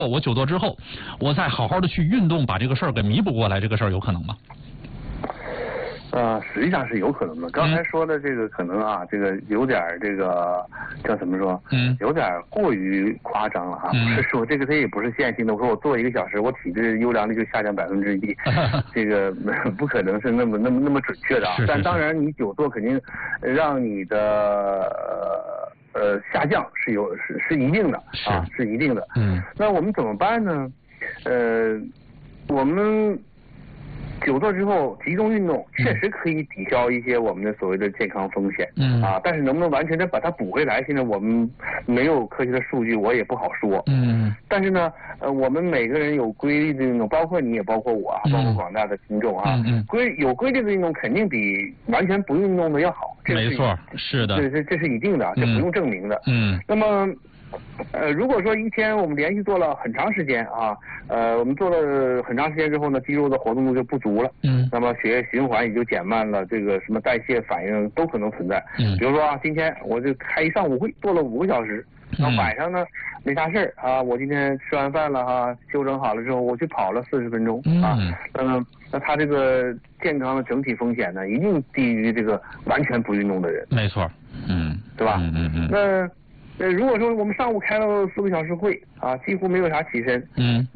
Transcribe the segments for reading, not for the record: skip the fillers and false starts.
我久坐之后，我再好好的去运动，把这个事儿给弥补过来，这个事儿有可能吗？ 实际上是有可能的。刚才说的这个可能啊，这个有点这个叫怎么说？有点过于夸张了啊。不是说这个它也不是线性的。我说我做1个小时，我体质优良率就下降1%，这个不可能是那么准确的啊。但当然，你久坐肯定让你的下降是一定的啊，是一定的。那我们怎么办呢？我们久坐之后集中运动，确实可以抵消一些我们的所谓的健康风险。但是能不能完全的把它补回来，现在我们没有科学的数据，我也不好说。但是呢，我们每个人有规律的运动，包括你也包括我啊，包括广大的听众啊，有规律的运动肯定比完全不运动的要好。 没错，是的， 这是一定的，这不用证明的。那么。如果说一天我们连续做了很长时间啊，我们做了很长时间之后呢，肌肉的活动度就不足了，那么血液循环也就减慢了，这个什么代谢反应都可能存在。比如说啊，今天我就开一上午会，做了5个小时，那晚上呢没啥事儿啊，我今天吃完饭了哈，休整好了之后，我去跑了40分钟啊，那他这个健康的整体风险呢，一定低于这个完全不运动的人。 没错， 对吧？如果说我们上午开了4个小时会啊，几乎没有啥起身，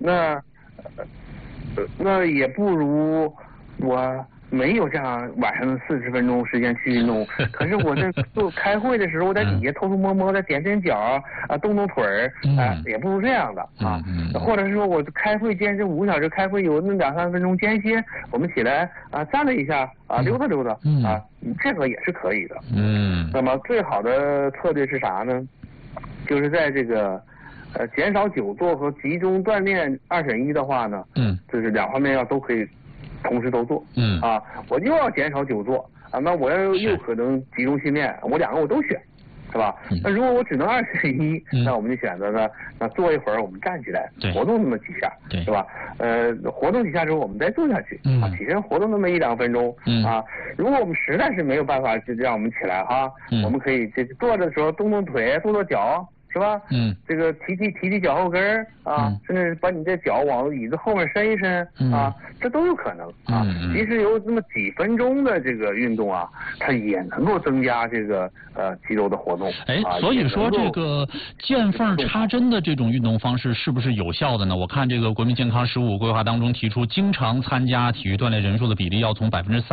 那也不如我没有这样晚上的40分钟时间去运动。可是我在开会的时候，我在底下偷偷摸摸的点脚啊，动腿儿啊，也不如这样的啊。或者是说我开会坚持5个小时开会，有那2-3分钟间歇，我们起来啊站了一下啊，溜达溜达啊，这个也是可以的。那么最好的策略是啥呢？就是在这个减少久坐和集中锻炼2选1的话呢，就是2方面都可以同时都做。我又要减少久坐啊，那我又可能集中训练，我2个我都选，是吧？那如果我只能2选1，那我们就选择呢，那坐一会儿我们站起来活动那么几下，是吧？活动几下之后我们再坐下去，起身活动那么1-2分钟啊。如果我们实在是没有办法，就让我们起来哈，我们可以这坐着的时候动动腿，跺跺脚。是吧？这个提脚后跟儿啊，甚至把你的脚往椅子后面伸一伸啊，这都有可能啊。其实有那么几分钟的这个运动啊，它也能够增加这个肌肉的活动。 所以说这个见缝插针的这种运动方式是不是有效的呢？我看这个国民健康15规划当中提出，经常参加体育锻炼人数的比例要从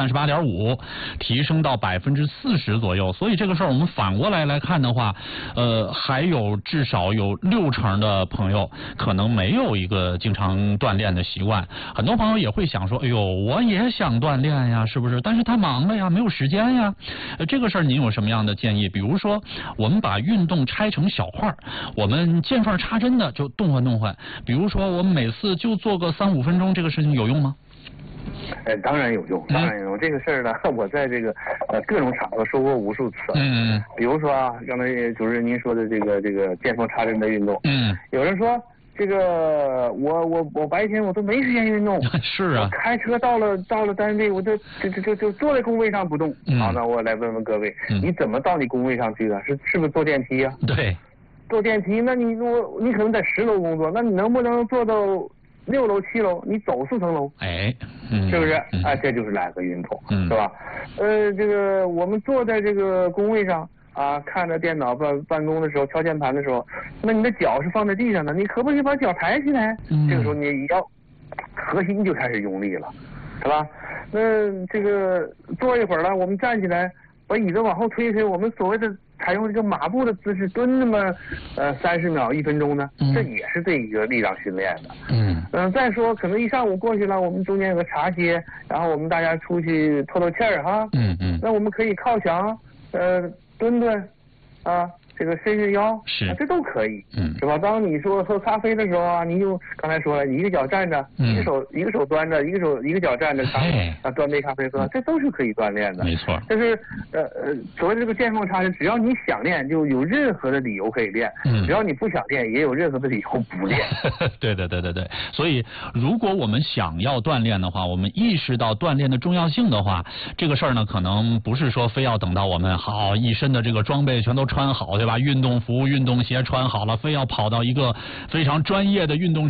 38.5%提升到40%左右。所以这个事儿我们反过来看的话，还有至少有60%的朋友可能没有一个经常锻炼的习惯。很多朋友也会想说，哎呦，我也想锻炼呀，是不是？但是他忙了呀，没有时间呀。这个事儿您有什么样的建议？比如说，我们把运动拆成小块，我们见缝插针的就动换。比如说，我们每次就做个3-5分钟，这个事情有用吗？ 当然有用，当然有用。这个事儿呢，我在这个各种场合说过无数次。比如说啊，刚才主持人您说的这个见缝插针的运动。有人说这个我白天我都没时间运动。 是啊。 开车到了单位，我就坐在工位上不动。好，那我来问问各位，你怎么到你工位上去的？是不是坐电梯啊？ 对。 坐电梯，那你可能在10楼工作，那你能不能做到6楼、7楼？你走4层楼？是不是？这就是来个运动，是吧？这个我们坐在这个工位上啊，看着电脑办公的时候，敲键盘的时候，那你的脚是放在地上的，你可不可以把脚抬起来？这个时候你要核心就开始用力了，是吧？那这个坐一会儿了，我们站起来，把椅子往后推，我们所谓的采用这个马步的姿势蹲那么30秒1分钟呢，这也是对一个力量训练的。再说可能一上午过去了，我们中间有个茶歇，然后我们大家出去透气儿哈。那我们可以靠墙蹲啊，这个伸腰，这都可以，是吧？当你说喝咖啡的时候啊，你就刚才说了，你一个脚站着，一个手端着，一个脚站着端杯咖啡喝，这都是可以锻炼的。 没错。 就是所谓这个见缝插针，只要你想练，就有任何的理由可以练；只要你不想练，也有任何的理由不练。 对。所以，如果我们想要锻炼的话，我们意识到锻炼的重要性的话，这个事儿呢，可能不是说非要等到我们好一身的这个装备全都穿好，对吧？运动服、运动鞋穿好了，非要跑到一个非常专业的运动